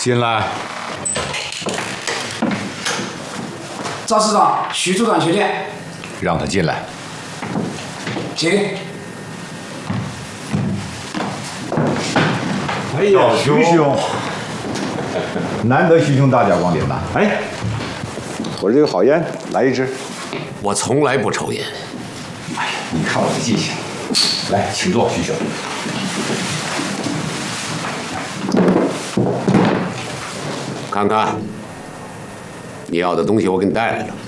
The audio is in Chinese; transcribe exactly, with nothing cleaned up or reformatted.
进来。 赵市长，徐处长求见。 让他进来。 请。 哎呀，徐兄， 难得徐兄大驾光临呐！ 哎，我这个好烟，来一支。 我从来不抽烟。 哎呀，你看我的记性。来，请坐，徐兄。 看看，你要的东西我给你带来了。